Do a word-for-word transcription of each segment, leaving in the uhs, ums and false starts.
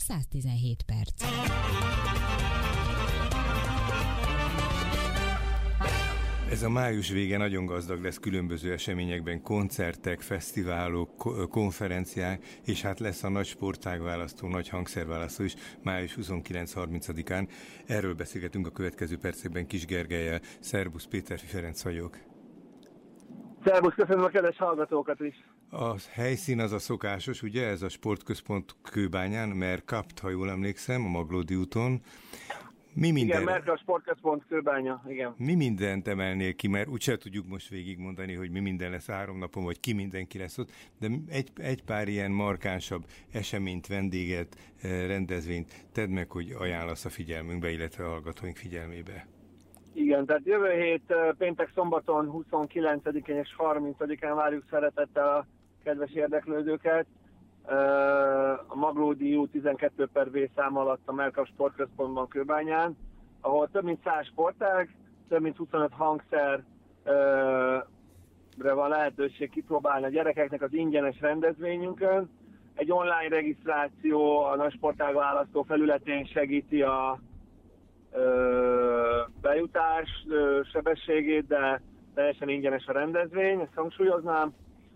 száztizenhét perc. Ez a május vége nagyon gazdag lesz különböző eseményekben, koncertek, fesztiválok, konferenciák, és hát lesz a nagy sportágválasztó, nagy hangszerválasztó is május huszonkilenc-harmincadikán. Erről beszélgetünk a következő percekben Kis Gergellyel. Szerbusz, Péterfi Ferenc vagyok. Szerbusz, köszönöm a kedves hallgatókat is. A helyszín az a szokásos, ugye, ez a sportközpont Kőbányán, Merkapt, ha jól emlékszem, a Maglódi úton. Mi minden... Igen, Merkapt Sportközpont Kőbánya, igen. Mi mindent emelnél ki, mert úgyse tudjuk most végigmondani, hogy mi minden lesz három napon, vagy ki mindenki lesz ott, de egy, egy pár ilyen markánsabb eseményt, vendéget, rendezvényt tedd meg, hogy ajánlasz a figyelmünkbe, illetve a hallgatóink figyelmébe. Igen, tehát jövő hét péntek szombaton huszonkilencedikén és harmincadikán várjuk szeretettel a kedves érdeklődőket. A Maglódi út tizenkettő per V szám alatt a Merkapt Sportközpontban Kőbányán, ahol több mint száz sportág, több mint huszonöt hangszerre van lehetőség kipróbálni a gyerekeknek az ingyenes rendezvényünkön. Egy online regisztráció a nagy sportág választó felületén segíti a ö, bejutás ö, sebességét, de teljesen ingyenes a rendezvény, ezt hangsúlyoznám.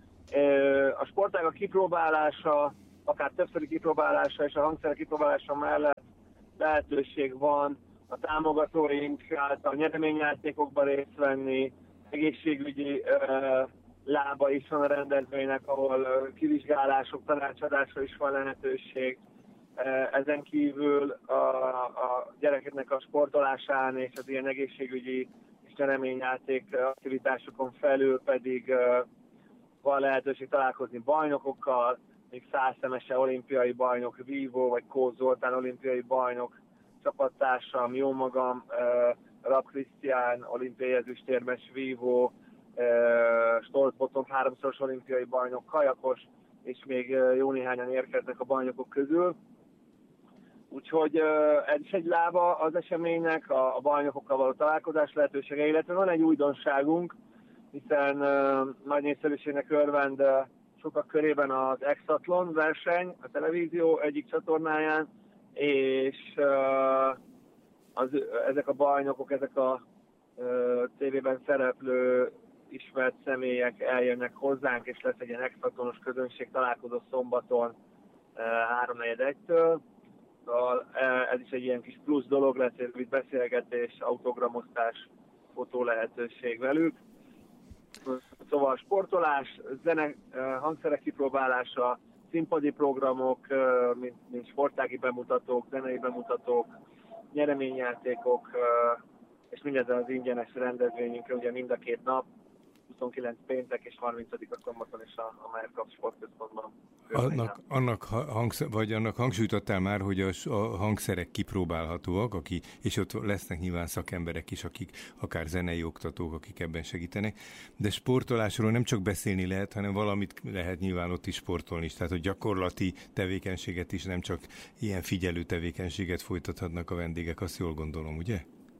A sportágak kipróbálása, akár többszöri kipróbálása és a hangszerek kipróbálása mellett lehetőség van a támogatóink által nyereményjátékokban részt venni, egészségügyi ö, lába is van a rendezvénynek, ahol ö, kivizsgálások, tanácsadásra is van lehetőség. Ezen kívül a, a gyerekeknek a sportolásán és az ilyen egészségügyi és nyereményjáték aktivitásokon felül pedig ö, van lehetőség találkozni bajnokokkal, még százszemese olimpiai bajnok, Vívó vagy Kóz Zoltán olimpiai bajnok, csapattársam, jó magam, uh, Rab Krisztián, olimpiai ezüstérmes vívó, uh, Stolz Botond háromszoros olimpiai bajnok, kajakos, és még uh, jó néhányan érkeznek a bajnokok közül. Úgyhogy uh, ez is egy lába az eseménynek, a, a bajnokokkal való találkozás lehetősége, illetve van egy újdonságunk, hiszen uh, nagy népszerűségnek örvend uh, sokak körében az Exatlon verseny a televízió egyik csatornáján, és uh, az, ezek a bajnokok, ezek a uh, tévében szereplő ismert személyek eljönnek hozzánk, és lesz egy ilyen exatronos közönség találkozó szombaton uh, háromnegyed egytől. Szóval uh, ez is egy ilyen kis plusz dolog lesz, egy beszélgetés, autogramosztás, fotó lehetőség velük. Szóval sportolás, zene, hangszerek kipróbálása, színpadi programok, mint, mint sportági bemutatók, zenei bemutatók, nyereményjátékok, és mindezen az ingyenes rendezvényünkre, ugye mind a két nap, huszonkilenc péntek és harmincadika szombaton is a, a Merkapt Sportközpontban. Annak, annak, hangsz, vagy annak hangsúlytottál már, hogy a, a hangszerek kipróbálhatóak, aki, és ott lesznek nyilván szakemberek is, akik akár zenei oktatók, akik ebben segítenek, de sportolásról nem csak beszélni lehet, hanem valamit lehet nyilván ott is sportolni is, tehát hogy gyakorlati tevékenységet is, nem csak ilyen figyelő tevékenységet folytathatnak a vendégek, azt jól gondolom, ugye?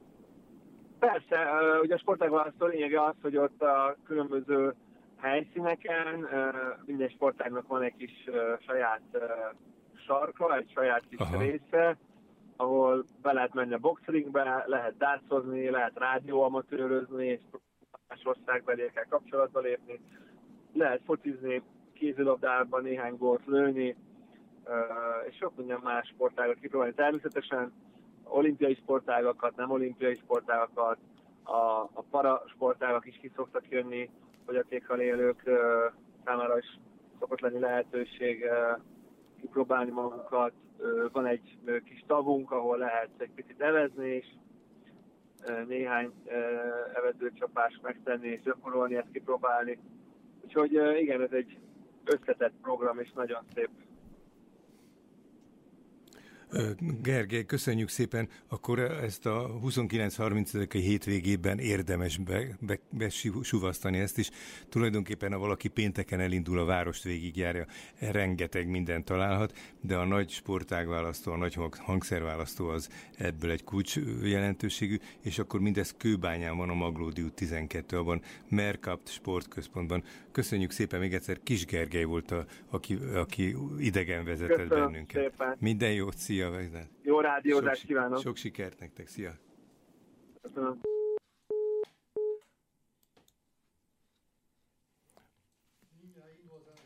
Persze, ugye a sportágválasztó lényege az, hogy ott a különböző helyszíneken minden sportágnak van egy kis saját sarka, egy saját kis Aha. része, ahol be lehet menni a boxringbe, lehet dácozni, lehet rádióamatőrözni, és más országbeliekkel kapcsolatba lépni, lehet focizni, kézilabdában néhány gólt lőni, és sok minden más sportágat kipróbálni. Természetesen olimpiai sportágakat, nem olimpiai sportágakat, a, a parasportágak is ki szoktak jönni, fogyatékkal élők uh, számára is szokott lenni lehetőség uh, kipróbálni magukat. Uh, van egy uh, kis tavunk, ahol lehet egy picit evezni, és uh, néhány uh, evezőcsapást megtenni, és gyakorolni, ezt kipróbálni. Úgyhogy uh, igen, ez egy összetett program, és nagyon szép. Gergely, köszönjük szépen. Akkor ezt a huszonkilenc-harmincadikai hétvégében érdemes be, be, besuvasztani ezt is. Tulajdonképpen, ha valaki pénteken elindul, a várost végigjárja, rengeteg mindent találhat, de a nagy sportágválasztó, a nagy hangszerválasztó az ebből egy kulcs jelentőségű, és akkor mindez Kőbányán van, a Maglódi út tizenkettő, abban Merkapt sportközpontban. Köszönjük szépen még egyszer, Kis Gergely volt, a, aki, aki idegen vezetett Köszönöm bennünket. Szépen. Minden jót, szia! Jó rádiózást sok, kívánok! Sok sikert nektek, szia! Köszönöm. Mindjárt igazán